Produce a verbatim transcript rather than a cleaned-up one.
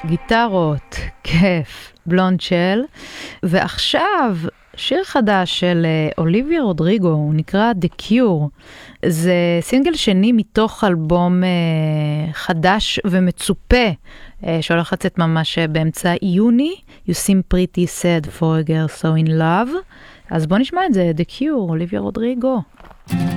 גיטרות, כיף, בלונד של, ועכשיו שיר חדש של אוליביה רודריגו, הוא נקרא The Cure. זה סינגל שני מתוך אלבום חדש ומצופה, שהולך לצאת ממש באמצע יוני, You Seem Pretty Sad for a Girl So In Love. אז בוא נשמע את זה, The Cure, אוליביה רודריגו.